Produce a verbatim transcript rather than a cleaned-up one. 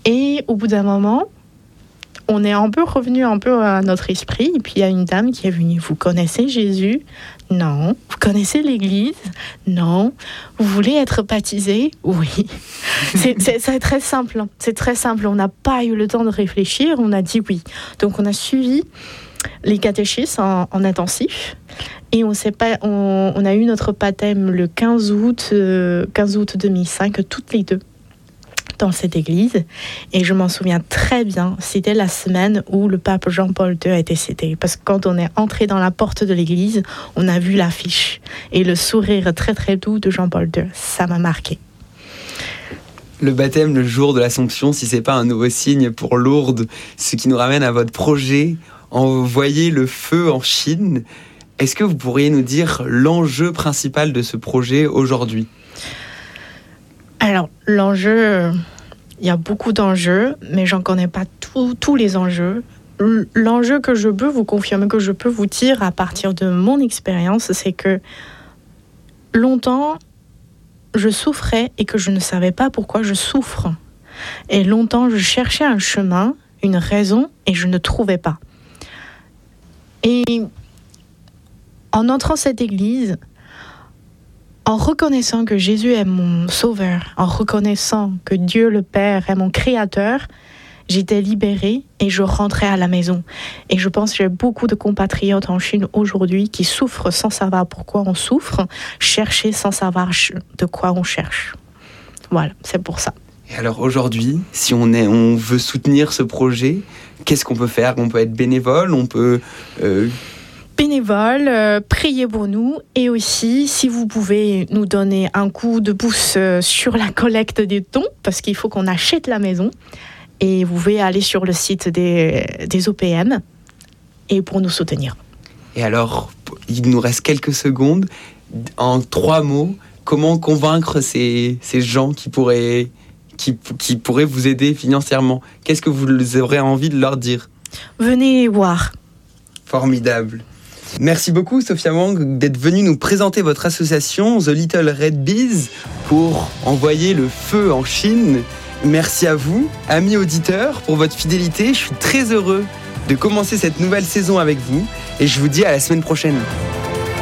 Et au bout d'un moment, on est un peu revenu un peu à notre esprit. Et puis il y a une dame qui est venue. Vous connaissez Jésus ? Non. Vous connaissez l'Église ? Non. Vous voulez être baptisé ? Oui. C'est, c'est, c'est très simple. C'est très simple. On n'a pas eu le temps de réfléchir. On a dit oui. Donc on a suivi les catéchismes en, en intensif. Et on, s'est pas, on, on a eu notre baptême le quinze août, euh, quinze août deux mille cinq, toutes les deux, dans cette église. Et je m'en souviens très bien, c'était la semaine où le pape Jean-Paul deux a été cédé. Parce que quand on est entré dans la porte de l'église, on a vu l'affiche. Et le sourire très très doux de Jean-Paul deux, ça m'a marqué. Le baptême le jour de l'Assomption, si c'est pas un nouveau signe pour Lourdes, ce qui nous ramène à votre projet, envoyer le feu en Chine. Est-ce que vous pourriez nous dire l'enjeu principal de ce projet aujourd'hui ? Alors, l'enjeu, il y a beaucoup d'enjeux, mais j'en connais pas tout, tous les enjeux. L'enjeu que je peux vous confirmer, que je peux vous dire à partir de mon expérience, c'est que longtemps, je souffrais et que je ne savais pas pourquoi je souffre. Et longtemps, je cherchais un chemin, une raison, et je ne trouvais pas. Et en entrant dans cette église, en reconnaissant que Jésus est mon sauveur, en reconnaissant que Dieu le Père est mon créateur, j'étais libérée et je rentrais à la maison. Et je pense que j'ai beaucoup de compatriotes en Chine aujourd'hui qui souffrent sans savoir pourquoi on souffre, chercher sans savoir de quoi on cherche. Voilà, c'est pour ça. Et alors aujourd'hui, si on, est, on veut soutenir ce projet, qu'est-ce qu'on peut faire ? On peut être bénévole, on peut... Euh... bénévoles, euh, priez pour nous et aussi si vous pouvez nous donner un coup de pouce euh, sur la collecte des dons parce qu'il faut qu'on achète la maison et vous pouvez aller sur le site des, des O P M et pour nous soutenir. Et alors, il nous reste quelques secondes. En trois mots, comment convaincre ces, ces gens qui pourraient, qui, qui pourraient vous aider financièrement ? Qu'est-ce que vous aurez envie de leur dire ? Venez voir. Formidable. Merci beaucoup Sophia Wang d'être venue nous présenter votre association The Little Red Bees pour envoyer le feu en Chine. Merci à vous, amis auditeurs, pour votre fidélité. Je suis très heureux de commencer cette nouvelle saison avec vous et je vous dis à la semaine prochaine.